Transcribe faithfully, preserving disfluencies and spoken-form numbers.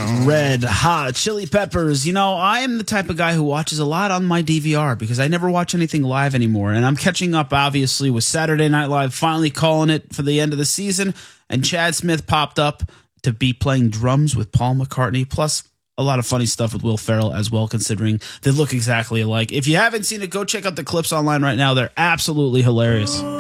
Red Hot Chili Peppers. You know, I am the type of guy who watches a lot on my D V R because I never watch anything live anymore. And I'm catching up, obviously, with Saturday Night Live finally calling it for the end of the season. And Chad Smith popped up to be playing drums with Paul McCartney, plus a lot of funny stuff with Will Ferrell as well, considering they look exactly alike. If you haven't seen it, go check out the clips online right now. They're absolutely hilarious.